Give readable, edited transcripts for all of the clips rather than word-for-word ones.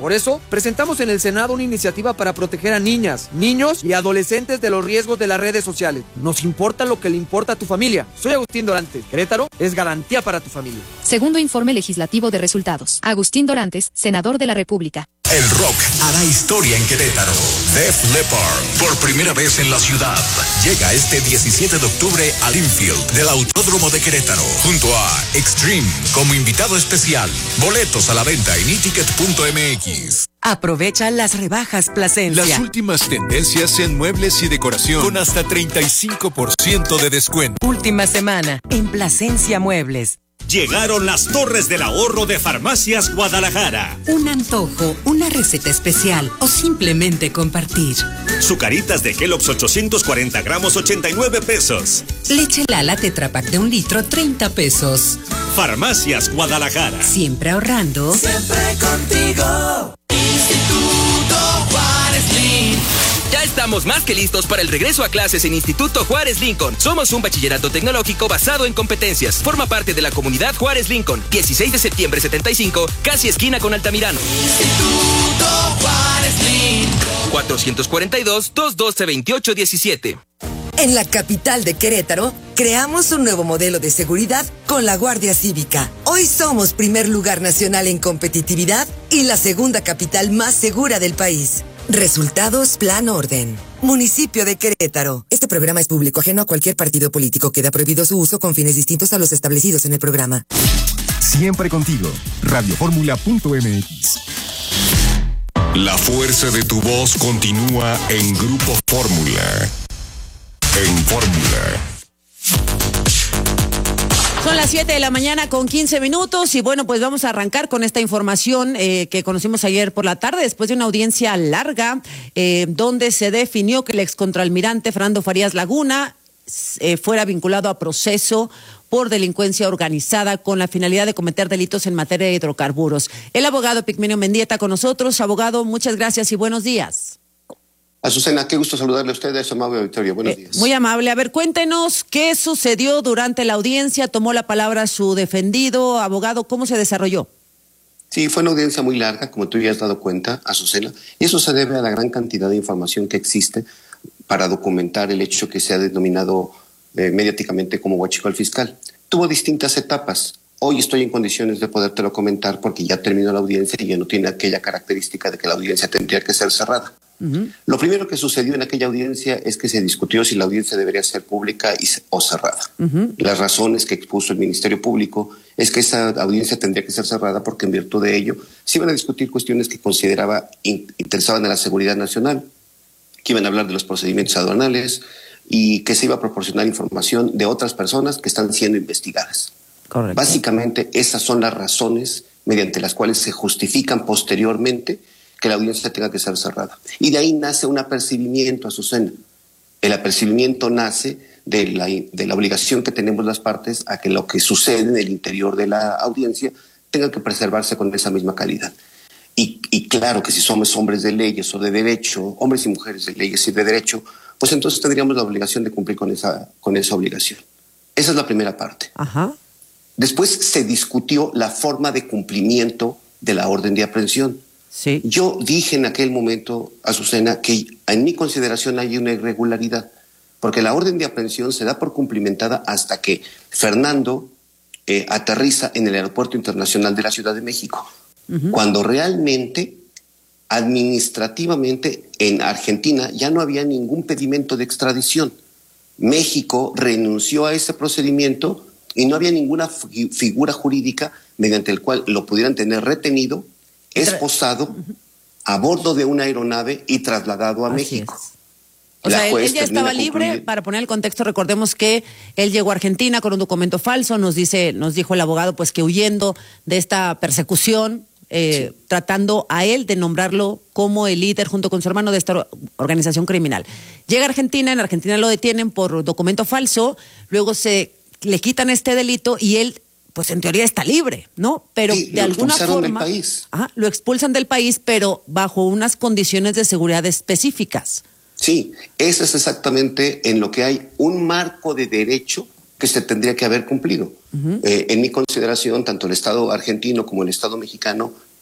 Por eso, presentamos en el Senado una iniciativa para proteger a niñas, niños y adolescentes de los riesgos de las redes sociales. Nos importa lo que le importa a tu familia. Soy Agustín Dorantes. Querétaro es garantía para tu familia. Segundo informe legislativo de resultados. Agustín Dorantes, senador de la República. El rock hará historia en Querétaro. Def Leppard, por primera vez en la ciudad, llega este 17 de octubre al infield del Autódromo de Querétaro, junto a Extreme como invitado especial. Boletos a la venta en eticket.mx. Aprovecha las rebajas Plasencia. Las últimas tendencias en muebles y decoración con hasta 35% de descuento. Última semana en Plasencia Muebles. Llegaron las Torres del Ahorro de Farmacias Guadalajara. Un antojo, una receta especial o simplemente compartir. Sucaritas de Kellogg's 840 gramos, 89 pesos. Leche Lala Tetra Pak de 1 litro, 30 pesos. Farmacias Guadalajara. Siempre ahorrando. Siempre contigo. Instituto Juárez Lincoln. Ya estamos más que listos para el regreso a clases en Instituto Juárez Lincoln. Somos un bachillerato tecnológico basado en competencias. Forma parte de la comunidad Juárez Lincoln. 16 de septiembre 75, casi esquina con Altamirano. Instituto Juárez Lincoln. 442-212-2817. En la capital de Querétaro, creamos un nuevo modelo de seguridad con la Guardia Cívica. Hoy somos primer lugar nacional en competitividad y la segunda capital más segura del país. Resultados Plan Orden. Municipio de Querétaro. Este programa es público, ajeno a cualquier partido político. Queda prohibido su uso con fines distintos a los establecidos en el programa. Siempre contigo. Radioformula.mx. La fuerza de tu voz continúa en Grupo Fórmula. En Fórmula. Son las 7 de la mañana con 15 minutos y bueno, pues vamos a arrancar con esta información que conocimos ayer por la tarde después de una audiencia larga donde se definió que el excontralmirante Fernando Farías Laguna fuera vinculado a proceso por delincuencia organizada con la finalidad de cometer delitos en materia de hidrocarburos. El abogado Pigmenio Mendieta con nosotros. Abogado, muchas gracias y buenos días. Azucena, qué gusto saludarle a usted, a su amable auditorio. Buenos días. Muy amable. A ver, cuéntenos qué sucedió durante la audiencia. Tomó la palabra su defendido, abogado. ¿Cómo se desarrolló? Sí, fue una audiencia muy larga, como tú ya has dado cuenta, Azucena, y eso se debe a la gran cantidad de información que existe para documentar el hecho que se ha denominado mediáticamente como huachicoleo fiscal. Tuvo distintas etapas. Hoy estoy en condiciones de podértelo comentar porque ya terminó la audiencia y ya no tiene aquella característica de que la audiencia tendría que ser cerrada. Uh-huh. Lo primero que sucedió en aquella audiencia es que se discutió si la audiencia debería ser pública o cerrada. Uh-huh. Las razones que expuso el Ministerio Público es que esa audiencia tendría que ser cerrada porque en virtud de ello se iban a discutir cuestiones que consideraba interesaban a la seguridad nacional, que iban a hablar de los procedimientos aduanales y que se iba a proporcionar información de otras personas que están siendo investigadas. Correcto. Básicamente esas son las razones mediante las cuales se justifican posteriormente que la audiencia tenga que ser cerrada. Y de ahí nace un apercibimiento, Azucena. El apercibimiento nace de la obligación que tenemos las partes a que lo que sucede en el interior de la audiencia tenga que preservarse con esa misma calidad. Y claro que si somos hombres de leyes o de derecho, hombres y mujeres de leyes y de derecho, pues entonces tendríamos la obligación de cumplir con esa obligación. Esa es la primera parte. Ajá. Después se discutió la forma de cumplimiento de la orden de aprehensión. Sí. Yo dije en aquel momento, Azucena, que en mi consideración hay una irregularidad, porque la orden de aprehensión se da por cumplimentada hasta que Fernando aterriza en el Aeropuerto Internacional de la Ciudad de México, uh-huh. Cuando realmente, administrativamente, en Argentina ya no había ningún pedimento de extradición. México renunció a ese procedimiento y no había ninguna figura jurídica mediante el cual lo pudieran tener retenido, esposado a bordo de una aeronave y trasladado a México. O sea, él ya estaba libre. Para poner el contexto, recordemos que él llegó a Argentina con un documento falso. Nos dijo el abogado pues que huyendo de esta persecución, sí, tratando a él de nombrarlo como el líder junto con su hermano de esta organización criminal. Llega a Argentina, en Argentina lo detienen por documento falso, luego le quitan este delito y él, pues en teoría está libre, ¿no? Pero sí, de alguna forma del país. Lo expulsan del país, pero bajo unas condiciones de seguridad específicas. Sí, eso es exactamente en lo que hay un marco de derecho que se tendría que haber cumplido. Uh-huh. En mi consideración, tanto el Estado argentino como el Estado mexicano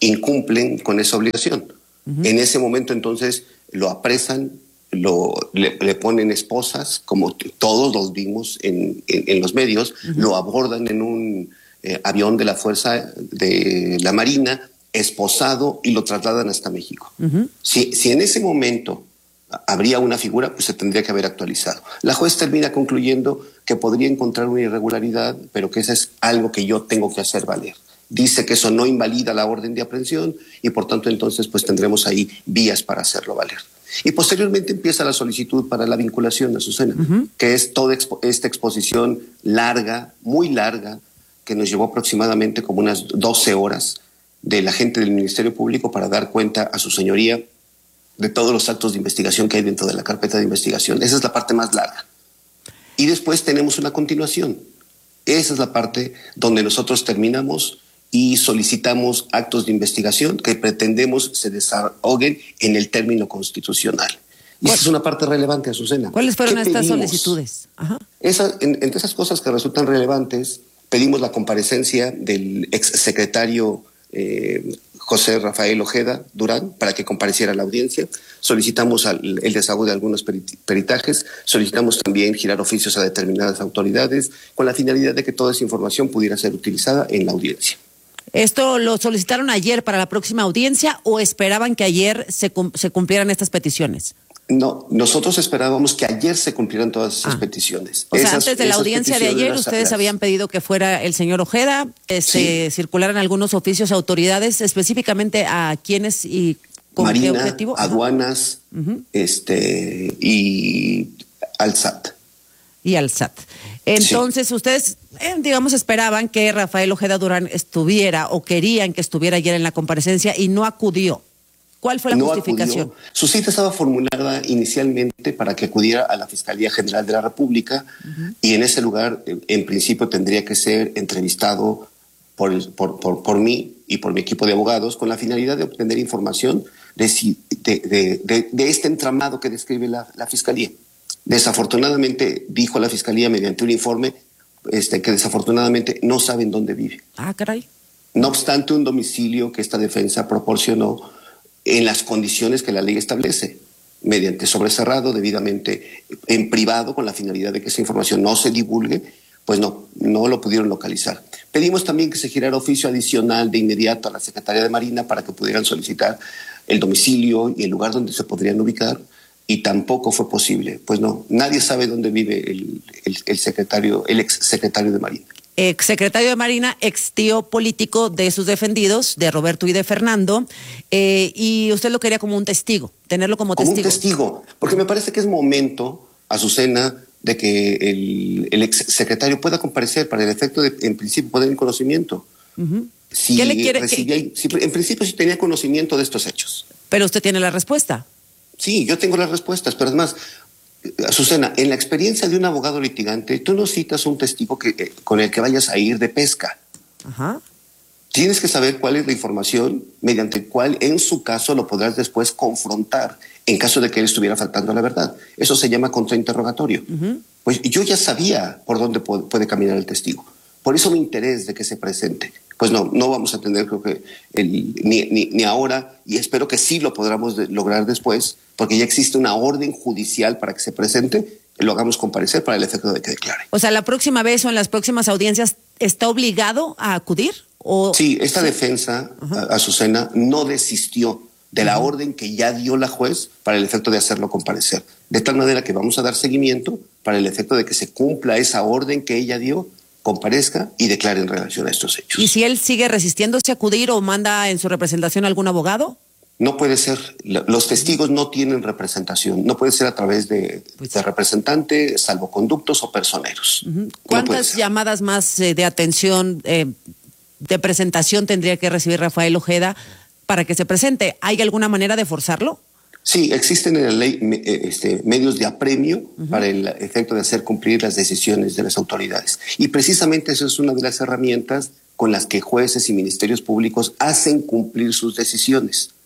incumplen con esa obligación. En ese momento entonces lo apresan, le ponen esposas, como todos los vimos en los medios, lo abordan en un avión de la Fuerza de la Marina, esposado, y lo trasladan hasta México. Si en ese momento habría una figura, pues se tendría que haber actualizado. La juez termina concluyendo que podría encontrar una irregularidad, pero que eso es algo que yo tengo que hacer valer. Dice que eso no invalida la orden de aprehensión y por tanto entonces pues tendremos ahí vías para hacerlo valer. Y posteriormente empieza la solicitud para la vinculación, Azucena, que es toda esta exposición larga, muy larga, que nos llevó aproximadamente como unas 12 horas de la gente del Ministerio Público para dar cuenta a su señoría de todos los actos de investigación que hay dentro de la carpeta de investigación. Esa es la parte más larga. Y después tenemos una continuación. Esa es la parte donde nosotros terminamos y solicitamos actos de investigación que pretendemos se desahoguen en el término constitucional. Y esa es una parte relevante, Azucena. ¿Cuáles fueron estas solicitudes? Entre esas cosas que resultan relevantes, pedimos la comparecencia del exsecretario José Rafael Ojeda Durán para que compareciera a la audiencia. Solicitamos el desahogo de algunos peritajes. Solicitamos también girar oficios a determinadas autoridades con la finalidad de que toda esa información pudiera ser utilizada en la audiencia. ¿Esto lo solicitaron ayer para la próxima audiencia o esperaban que ayer se cumplieran estas peticiones? No, nosotros esperábamos que ayer se cumplieran todas esas peticiones. O sea, antes de la audiencia de ayer, ustedes habían pedido que fuera el señor Ojeda, circularan algunos oficios a autoridades, específicamente a quiénes y con Marina, qué objetivo. aduanas, y al SAT. Y al SAT. Entonces, ustedes, digamos, esperaban que Rafael Ojeda Durán estuviera o querían que estuviera ayer en la comparecencia y no acudió. ¿Cuál fue la justificación? Acudió. Su cita estaba formulada inicialmente para que acudiera a la Fiscalía General de la República y en ese lugar, en principio, tendría que ser entrevistado por mí y por mi equipo de abogados con la finalidad de obtener información de este entramado que describe la Fiscalía. Desafortunadamente, dijo la Fiscalía mediante un informe que desafortunadamente no saben dónde vive. Ah, caray. No obstante, un domicilio que esta defensa proporcionó en las condiciones que la ley establece, mediante sobrecerrado, debidamente en privado, con la finalidad de que esa información no se divulgue, pues no lo pudieron localizar. Pedimos también que se girara oficio adicional de inmediato a la Secretaría de Marina para que pudieran solicitar el domicilio y el lugar donde se podrían ubicar, y tampoco fue posible. Pues no, nadie sabe dónde vive el exsecretario de Marina. Exsecretario de Marina, ex tío político de sus defendidos, de Roberto y de Fernando, y usted lo quería como un testigo, tenerlo como testigo. Como un testigo, porque me parece que es momento, Azucena, de que el exsecretario pueda comparecer para el efecto de, en principio, poner en conocimiento. Si ¿Qué le quiere? En principio sí tenía conocimiento de estos hechos. Pero usted tiene la respuesta. Sí, yo tengo las respuestas, pero además, Azucena, en la experiencia de un abogado litigante, tú no citas un testigo con el que vayas a ir de pesca. Tienes que saber cuál es la información mediante cuál, en su caso, lo podrás después confrontar en caso de que él estuviera faltando a la verdad. Eso se llama contrainterrogatorio. Pues yo ya sabía por dónde puede caminar el testigo. Por eso mi interés de que se presente. Pues no vamos a tener, creo que, ni ahora, y espero que sí lo podamos lograr después, porque ya existe una orden judicial para que se presente, lo hagamos comparecer para el efecto de que declare. O sea, la próxima vez o en las próximas audiencias, ¿está obligado a acudir? Sí, esta defensa, Azucena, no desistió de la orden que ya dio la juez para el efecto de hacerlo comparecer. De tal manera que vamos a dar seguimiento para el efecto de que se cumpla esa orden que ella dio, comparezca y declare en relación a estos hechos. ¿Y si él sigue resistiéndose a acudir o manda en su representación a algún abogado? No puede ser. Los testigos no tienen representación. No puede ser a través de representante, salvoconductos o personeros. ¿Cuántas llamadas más de atención, de presentación tendría que recibir Rafael Ojeda para que se presente? ¿Hay alguna manera de forzarlo? Sí, existen en la ley medios de apremio para el efecto de hacer cumplir las decisiones de las autoridades. Y precisamente eso es una de las herramientas con las que jueces y ministerios públicos hacen cumplir sus decisiones.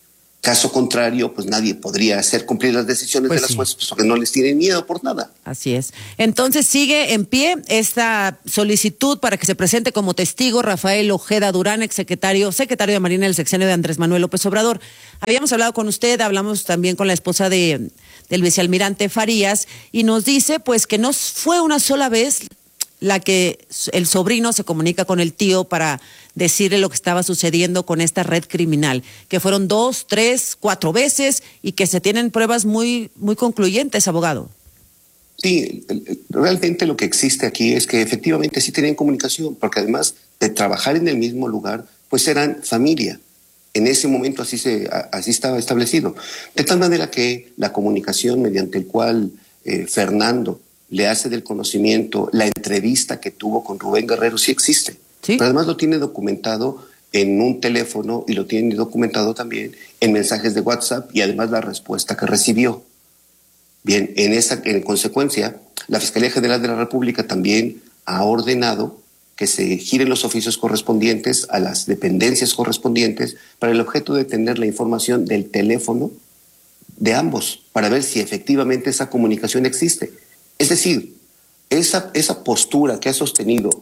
Caso contrario, pues nadie podría hacer cumplir las decisiones de las jueces, pues porque no les tienen miedo por nada. Así es. Entonces sigue en pie esta solicitud para que se presente como testigo Rafael Ojeda Durán, secretario de Marina del sexenio de Andrés Manuel López Obrador. Habíamos hablado con usted, hablamos también con la esposa del vicealmirante Farías, y nos dice pues que no fue una sola vez la que el sobrino se comunica con el tío para decirle lo que estaba sucediendo con esta red criminal, que fueron 2, 3, 4 veces y que se tienen pruebas muy, muy concluyentes, abogado. Sí, realmente lo que existe aquí es que efectivamente sí tenían comunicación, porque además de trabajar en el mismo lugar, pues eran familia. En ese momento así estaba establecido. De tal manera que la comunicación mediante el cual Fernando le hace del conocimiento la entrevista que tuvo con Rubén Guerrero sí existe. ¿Sí? Pero además lo tiene documentado en un teléfono y lo tiene documentado también en mensajes de WhatsApp y además la respuesta que recibió. Bien, en consecuencia, la Fiscalía General de la República también ha ordenado que se giren los oficios correspondientes a las dependencias correspondientes para el objeto de tener la información del teléfono de ambos, para ver si efectivamente esa comunicación existe. Es decir, esa postura que ha sostenido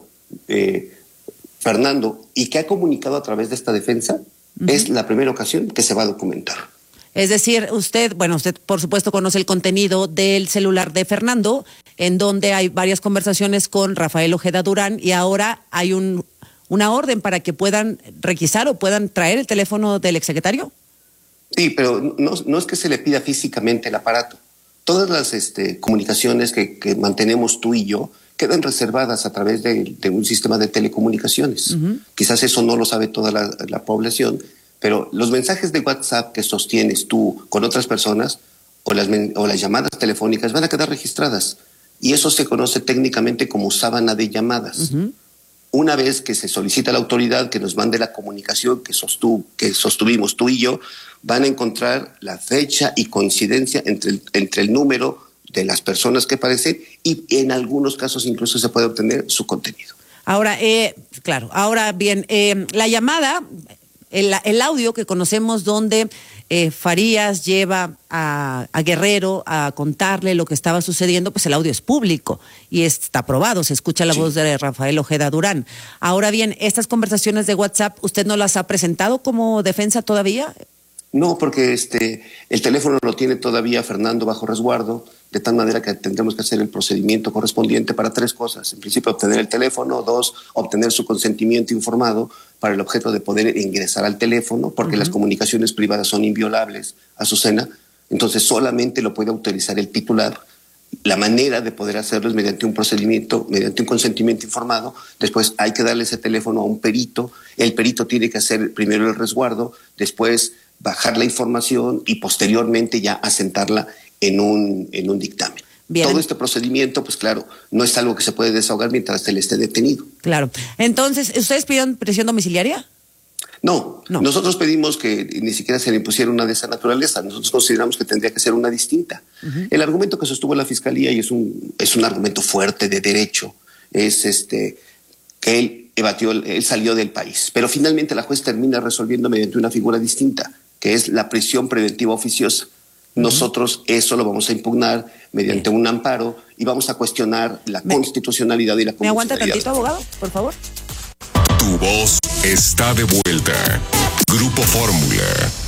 Fernando y que ha comunicado a través de esta defensa es la primera ocasión que se va a documentar. Es decir, usted por supuesto conoce el contenido del celular de Fernando, en donde hay varias conversaciones con Rafael Ojeda Durán, y ahora hay una orden para que puedan requisar o puedan traer el teléfono del exsecretario. Sí, pero no es que se le pida físicamente el aparato. Todas las comunicaciones que mantenemos tú y yo quedan reservadas a través de un sistema de telecomunicaciones. Quizás eso no lo sabe toda la población, pero los mensajes de WhatsApp que sostienes tú con otras personas o las llamadas telefónicas van a quedar registradas, y eso se conoce técnicamente como sábana de llamadas. Una vez que se solicita a la autoridad que nos mande la comunicación que sostuvimos tú y yo, van a encontrar la fecha y coincidencia entre el número de las personas que aparecen, y en algunos casos incluso se puede obtener su contenido. Ahora, ahora bien, la llamada, el audio que conocemos donde Farías lleva a Guerrero a contarle lo que estaba sucediendo, pues el audio es público y está aprobado, se escucha la voz de Rafael Ojeda Durán. Ahora bien, estas conversaciones de WhatsApp, ¿usted no las ha presentado como defensa todavía? No, porque el teléfono lo tiene todavía Fernando bajo resguardo, de tal manera que tendremos que hacer el procedimiento correspondiente para 3 cosas. En principio, obtener el teléfono; 2, obtener su consentimiento informado para el objeto de poder ingresar al teléfono, porque las comunicaciones privadas son inviolables, Azucena. Entonces solamente lo puede autorizar el titular. La manera de poder hacerlo es mediante un procedimiento, mediante un consentimiento informado. Después hay que darle ese teléfono a un perito. El perito tiene que hacer primero el resguardo, después bajar la información y posteriormente ya asentarla en un dictamen. Bien. Todo este procedimiento, pues claro, no es algo que se puede desahogar mientras él esté detenido. Claro. Entonces, ¿ustedes pidieron prisión domiciliaria? No. Nosotros pedimos que ni siquiera se le impusiera una de esa naturaleza. Nosotros consideramos que tendría que ser una distinta. El argumento que sostuvo la Fiscalía, y es un argumento fuerte de derecho, es que él salió del país. Pero finalmente la juez termina resolviendo mediante una figura distinta, que es la prisión preventiva oficiosa. Nosotros eso lo vamos a impugnar mediante un amparo y vamos a cuestionar la constitucionalidad y la constitucionalidad. ¿Me aguanta tantito, abogado, por favor? Tu voz está de vuelta. Grupo Fórmula.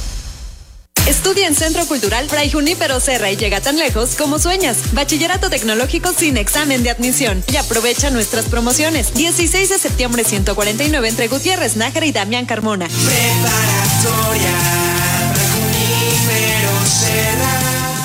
Estudia en Centro Cultural Fray Junípero Serra y llega tan lejos como sueñas. Bachillerato tecnológico sin examen de admisión. Y aprovecha nuestras promociones. 16 de septiembre 149 entre Gutiérrez Nájera y Damián Carmona. Preparatoria Fray Junípero Serra.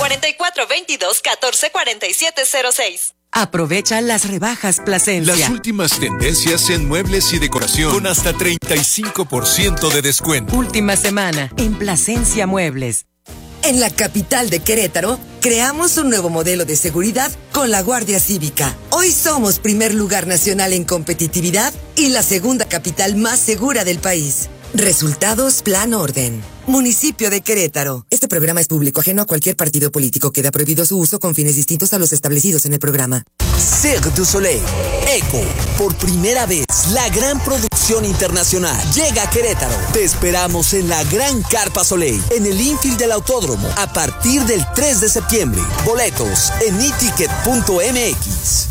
4422-144706. Aprovecha las rebajas Plasencia. Las últimas tendencias en muebles y decoración con hasta 35% de descuento. Última semana en Plasencia Muebles. En la capital de Querétaro, creamos un nuevo modelo de seguridad con la Guardia Cívica. Hoy somos primer lugar nacional en competitividad y la segunda capital más segura del país. Resultados Plan Orden. Municipio de Querétaro. Este programa es público, ajeno a cualquier partido político. Queda prohibido su uso con fines distintos a los establecidos en el programa. Cirque du Soleil. Eco. Por primera vez, la gran producción internacional llega a Querétaro. Te esperamos en la Gran Carpa Soleil, en el infield del Autódromo, a partir del 3 de septiembre. Boletos en eticket.mx.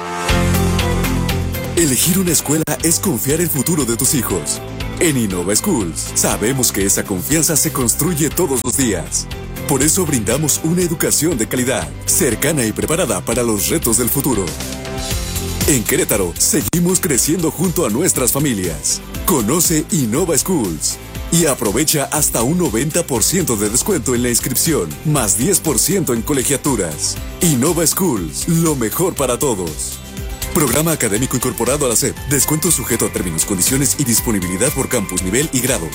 Elegir una escuela es confiar el futuro de tus hijos. En Innova Schools sabemos que esa confianza se construye todos los días. Por eso brindamos una educación de calidad, cercana y preparada para los retos del futuro. En Querétaro seguimos creciendo junto a nuestras familias. Conoce Innova Schools y aprovecha hasta un 90% de descuento en la inscripción, más 10% en colegiaturas. Innova Schools, lo mejor para todos. Programa académico incorporado a la SEP. Descuento sujeto a términos, condiciones y disponibilidad por campus, nivel y grado.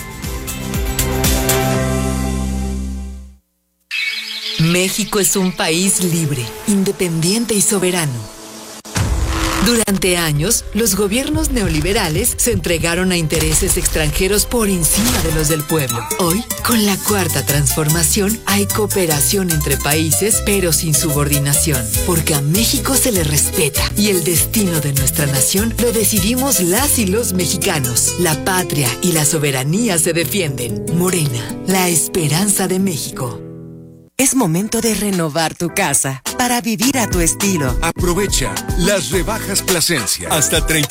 México es un país libre, independiente y soberano. Durante años, los gobiernos neoliberales se entregaron a intereses extranjeros por encima de los del pueblo. Hoy, con la Cuarta Transformación, hay cooperación entre países, pero sin subordinación, porque a México se le respeta y el destino de nuestra nación lo decidimos las y los mexicanos. La patria y la soberanía se defienden. Morena, la esperanza de México. Es momento de renovar tu casa para vivir a tu estilo. Aprovecha las rebajas Plasencia. Hasta 30